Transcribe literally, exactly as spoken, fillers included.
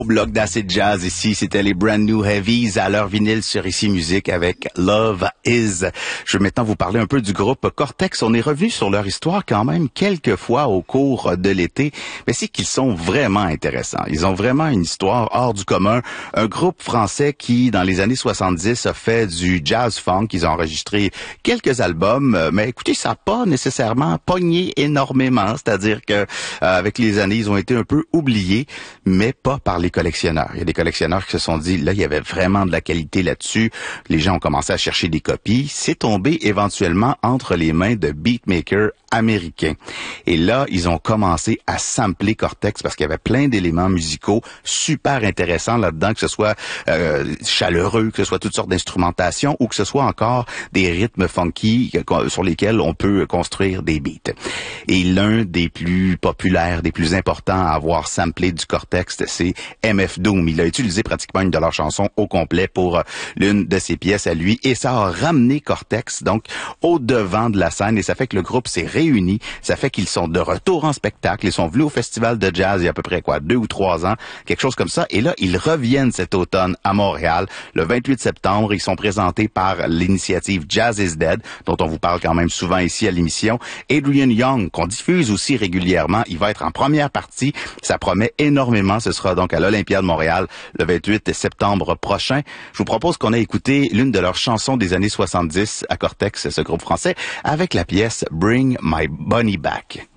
Au bloc d'acid jazz ici, c'était les Brand New Heavies à leur vinyle sur Ici Musique avec Love Is. Je vais maintenant vous parler un peu du groupe Cortex. On est revenu sur leur histoire quand même quelques fois au cours de l'été, mais c'est qu'ils sont vraiment intéressants. Ils ont vraiment une histoire hors du commun. Un groupe français qui, dans les années soixante-dix, a fait du jazz funk. Ils ont enregistré quelques albums, mais écoutez, ça n'a pas nécessairement pogné énormément. C'est-à-dire que euh, avec les années, ils ont été un peu oubliés, mais pas par les collectionneurs. Il y a des collectionneurs qui se sont dit, là, il y avait vraiment de la qualité là-dessus. Les gens ont commencé à chercher des copies. C'est tombé éventuellement entre les mains de beatmakers américains. Et là, ils ont commencé à sampler Cortex parce qu'il y avait plein d'éléments musicaux super intéressants là-dedans, que ce soit euh, chaleureux, que ce soit toutes sortes d'instrumentation ou que ce soit encore des rythmes funky sur lesquels on peut construire des beats. Et l'un des plus populaires, des plus importants à avoir samplé du Cortex, c'est M F Doom. Il a utilisé pratiquement une de leurs chansons au complet pour euh, l'une de ses pièces à lui et ça a ramené Cortex donc au devant de la scène et ça fait que le groupe s'est réuni. Ça fait qu'ils sont de retour en spectacle. Ils sont venus au festival de jazz il y a à peu près quoi, deux ou trois ans, quelque chose comme ça. Et là, ils reviennent cet automne à Montréal. Le vingt-huit septembre, ils sont présentés par l'initiative Jazz is Dead, dont on vous parle quand même souvent ici à l'émission. Adrian Young, qu'on diffuse aussi régulièrement, il va être en première partie. Ça promet énormément. Ce sera donc à l'Olympia de Montréal le vingt-huit septembre prochain. Je vous propose qu'on ait écouté l'une de leurs chansons des années soixante-dix à Cortex, ce groupe français, avec la pièce Bring My Bunny Back.